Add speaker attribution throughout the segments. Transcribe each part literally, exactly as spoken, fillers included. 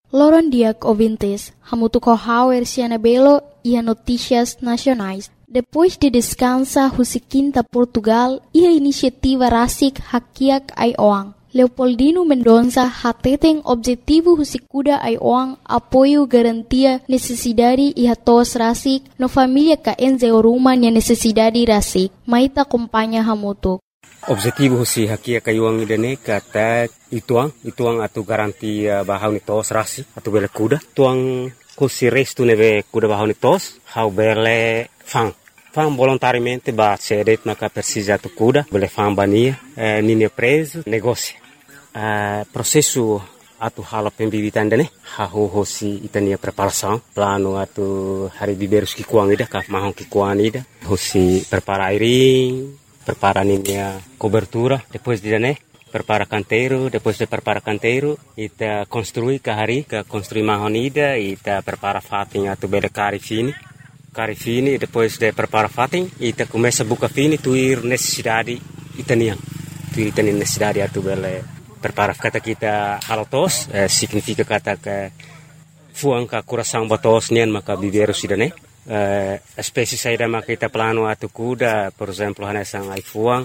Speaker 1: Loron diak ouvintes, hamutu kohauer siana belo e notícias nacionais. Depois de descansa Husiquinta Portugal e a iniciativa Rasik Hakiak Aioang. Leopoldino Mendonça hateten objetivo Husikuda Aioang apoio garantia necessidade e hatos Rasik no família ka enzeoruma nia necessidade Rasik. Maita acompanha hamutu.
Speaker 2: Objetivo husi hakia kayuang idane kata ituang ituang atu garantia bahau ni tos rasi atu bele kuda tuang husi restu neve kuda bahau ni tos hau bele fang fang volontariamente ba cedet maka persija atu kuda bele fang bania eh, nini preso negócio eh, processo atu hala pembibitan dane hau husi itania preparação plano atu hari biberus ki kuang ida ka mahong ki kuang ida husi prepara airing prepara a cobertura, depois de né, prepara canteiro, depois de prepara canteiro, ita construi kahari, ka construi mahonida, ita prepara fatin atu bele cari fini, cari fini, depois de prepara fatin, ita começa buka fini, tuir necessidade itanian, tuir itanian necessidade atu bele prepara kata kita halotos, eh, significa kata ke fuang ka coração batos nian maka biberu sidane. Uh, espécie saída makita plano atu kuda, por exemplo, hanesang ai fuang,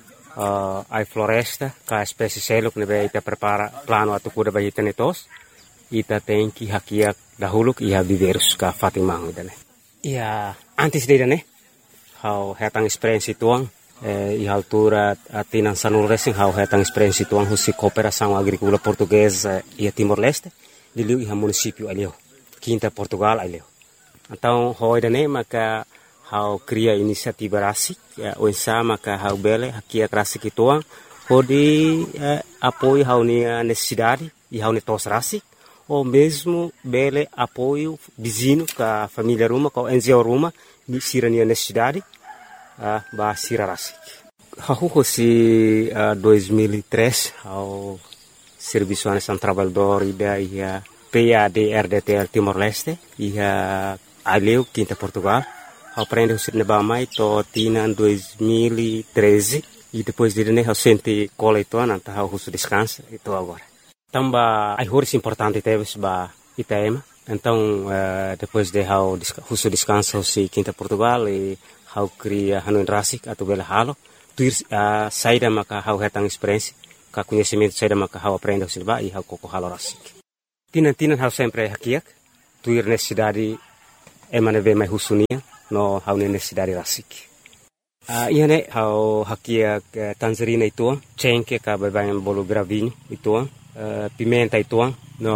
Speaker 2: uh, ai floresta, ka espécie seluk nebe ita prepara plano atu kuda bagi tenetos, ita tenki hakiak dahuluk iha biberus ka fatimang idane. Ia antes de idane, hau hetang experiência tuang, eh, iha altura atinan sanul racing hau hetang experiência tuang husi cooperação agrícola portuguesa ia Timor-Leste, diliu iha município alio, Quinta Portugal alio. Então, hoi dane maka hau cria inisiativa rasik, ya, oinsa maka hau bele hakia rasik ituang, hodi eh, apoio hau nia necessidade e hau netos rasik, ou mesmo bele apoio vizinho ka família ruma, ka N G O ruma, ni sira nia necessidade, uh, ba sira rasik. Hau hosi uh, dois mil e três, hau Serviço Nacional Trabalhador ida ia P A D R D T L Timor-Leste, ia Aleu, Quinta Portugal, aprende o cinema mais to tina dois mil e treze e depois de né o sente cola itu nanta o russo descansa itu agora. Tamba ai horas importante teve ba Itaema. Então uh, depois de o russo descansa o si Quinta Portugal e hau cria hanu rasik atau bela halo, tuir uh, saída maka hau hetang experiência, ka conhecimento saída maka hau aprende o cinema e hau koko halo rasik. Tina tina hau sempre hakiak, tuir necessidade emane ve mai husunia no hau necessidade rasik. Uh, ia ne hau hakia uh, tangerina ituang, cengke ka babayan bolo gravinho ituang, uh, pimenta ituang,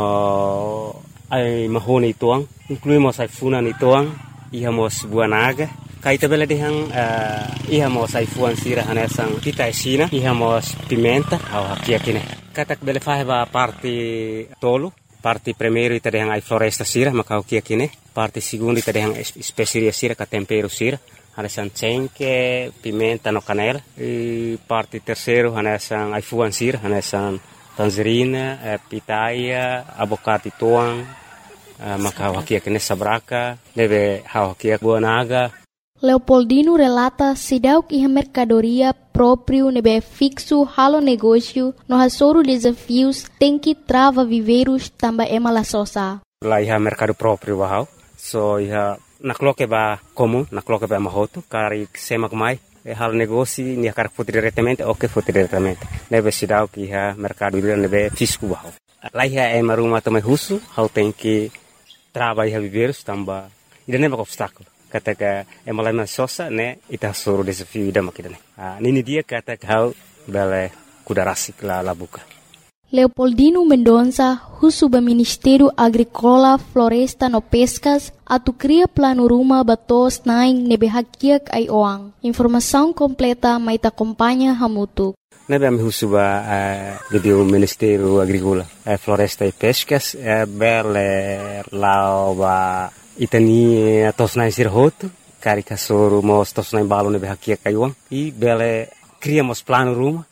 Speaker 2: no ai mahone ituang, incluímos ai funan ituang, ihamos buanaga, kaita bela dehang uh, ihamos ai fuan sira hanesang kita esina, ihamos pimenta hau hakia kine. Katak bele faheba parte tolo, parte primeiro ita dehang ai floresta sira maka hau kia kine. Parte segundo ita dehang especiaria sira ka tempero sira, hanesan cengke, pimenta no canela. E parte terceiro hanesan ai fuan sira, hanesan tangerina, eh, pitaya, abocate tuang, eh, maka hau hakia kine sabraka, deve hau hakia buanaga.
Speaker 1: Leopoldino relata sidauk iha mercadoria próprio nebe fixo halo negócio no hasoro desafios tem que trava viveiros tamba ema la sosa.
Speaker 2: Lá iha mercado próprio bahau. So iha nakloke ba comum, nakloke ba mahoto, kari sema kumai, e hal negócio nia kar foto diretamente ou que foto diretamente. Nebe sidau que iha mercado ira nebe fisco bahau. Lá iha ema ruma também russo, hau tem que trava iha viveiros tamba ira nebe obstáculo. Kata ka emalama sosa ne ita soro desafio ida makidane. Ah nini dia kata hau bele kuda rasik la labuka.
Speaker 1: Leopoldino Mendonça, husuba Ministério Agrícola, Floresta no Pescas, atu cria plano ruma batos naing nebe hakiak ai oang. Informação completa maita acompanha hamutu.
Speaker 2: Nebe am husuba uh, do Ministério Agrícola, uh, Floresta e Pescas, uh, bele lauba itani tosnai sirhoto, cari kasoro mos tosnai balo nebe hakiak ai oang. E bele criamos plano ruma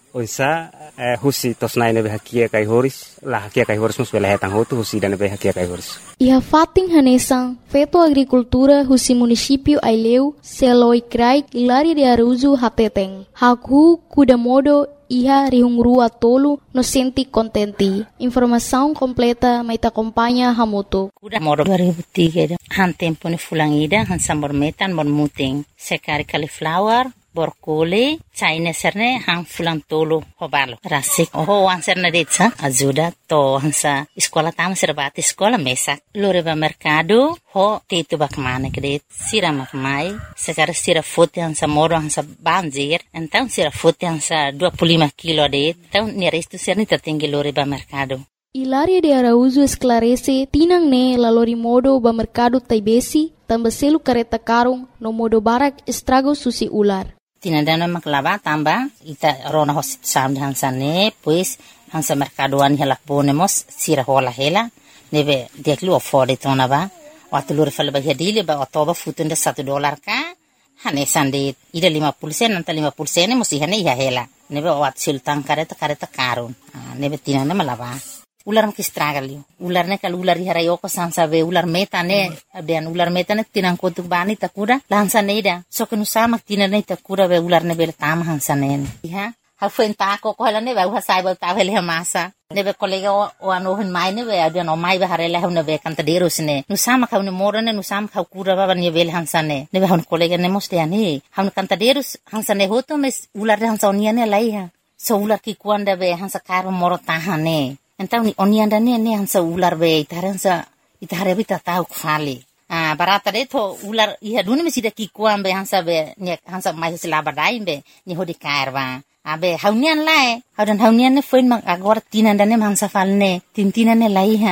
Speaker 2: Onsa eh, husi tosnai nebe hakia kai horis lah hakia kai horis mus bela hetang hotu husi dan nebe hakia kai horis.
Speaker 1: Iha fating hanesang feto agricultura husi município Aileu seloi krai Hilaria de Araújo hateteng. Haku kuda modo iha rihungrua tolu no senti contenti. Informação completa mai ta acompanha hamoto.
Speaker 3: Kuda modo dua ribu tiga han tempo ne fulangida han sambor metan bon muting. Sekari cauliflower borkole China serne hang fulang tolo hobalo rasik oh wan serne detsa ajuda to hansa sekolah tama serbati sekolah mesak lore ba mercado ho tetu bak mane kret sira mak mai sekarang sira foto hansa moro hansa banjir então sira foto hansa dua puluh lima kilo det então ni resto serne tertinggi lore ba mercado.
Speaker 1: Hilaria de Araújo esclarece tinang ne lalori modo ba mercado taibesi tambah selu kareta karung no modo barak estrago susi ular.
Speaker 3: Tinadana maklava tamba ita rona hosit sam hansa ne pues hansa mercadoan hela ponemos sira hola hela nebe deklu ofode tona ba watulur fal ba hedile ba otoba futunda satu dolar ka hane sande ida lima puluh sen nanta lima puluh sen musi hane ya hela nebe wat sultan kareta kareta karun nebe tinana malava ular mak estragalio ular ne kal ular hara yoko sansa be ular meta ne abian ular meta ne tinang kotuk bani takura lansa neida so kenu sama tinane takura be ular ne bel tam hansa ne ha ha fen ta ko ko la ne ba ha sai ba ta vele masa ne be kolega o ano hen mai ne be abian o mai ba hare la ne be kanta deros ne nu sama ka ne mora ne nu sama ka kura ba ne bel hansa ne ne be han kolega ne moste ani han kanta deros hansa ne hoto mes ular hansa onia ne lai ha so ular ki kuanda be hansa karo moro tahane. Então ni onianda ne ne hansa ular be itaransa itare bita tau khali ah barata de to ular iha duni mesida ki kuam be hansa be ne hansa mai sila badai be ni hodi kairwa abe haunian lai haudan haunian ne foin mak agor tinanda ne hansa falne tintina ne lai ha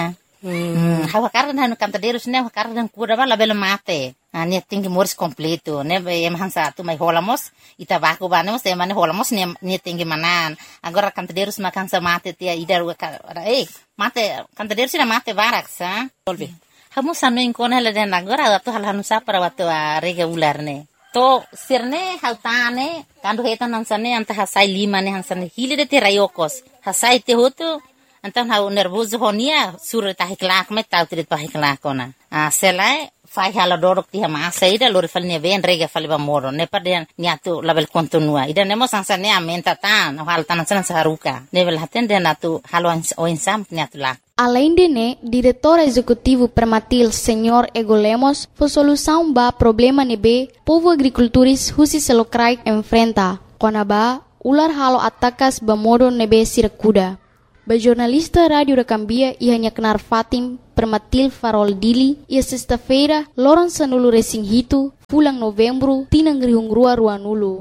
Speaker 3: hmm hawa karna hanu kanta derus ne karna kura bala bela mate ne tingi mors completo ne be em hansa tu mai holamos ita baku banemos e mane holamos ne ne tingi manan agora kanta derus makan sa mate tia idar eh mate kanta derus na mate barak sa tolbi hamu sanu inkon hala den agora tu hal hanu sa para watu rega ular ne to sirne hautane kandu hetan hansane anta hasai lima ne hansane hile de te rayokos hasai te hotu antan hau nervoso honia sur ta hiklak met tau trit pa hiklak ona a selai fai hala dorok ti hama saida lori falne ven rega faliba moro ne paden niatu label kontinua ida nemo sansa ne amenta tan hal tan san saruka level haten de natu halo o insam niatu la.
Speaker 1: Além de né, diretor executivo Permatil, senhor Ego Lemos, foi solução ba problema nebe povo agricultores husi selokrai enfrenta. Konaba ular halo atakas ba modo nebe sirakuda. Ba jornalista Radio Recambia ia kenar Fatim Permatil Farol Dili ia sexta-feira loron sanulu resing hitu pulang novembro tinang rihungrua ruanulu.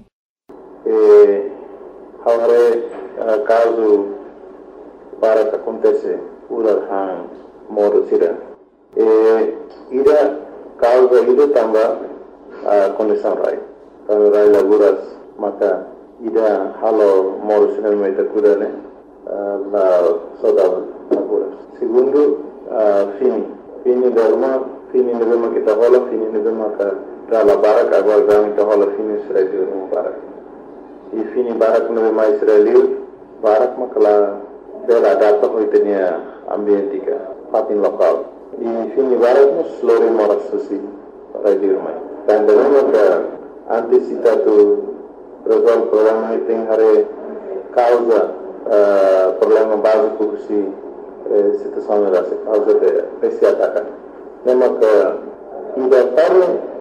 Speaker 4: Eh, agora uh, caso para que acontece ular hang modo sira. Eh, ida causa ida tambah uh, condição rai. Kalau rai laguras maka ida halo modo sira meta kuda ne. Uh, la saudade agora. Segundo, uh, fini. Fini derma, fini nebema kita hola, fini nebema ka dala barak agora gami kita hola fini Israel no barak. E fini barak nebema Israel, barak makala dela data ko itenia ambientika, fatin lokal. E fini barak nos lori moras susi radio mai. Dan derma ka antisita tu resolve problema iting hare causa Uh, problema básico que se eh, situação era causa de esse ataque. Lembra que ainda para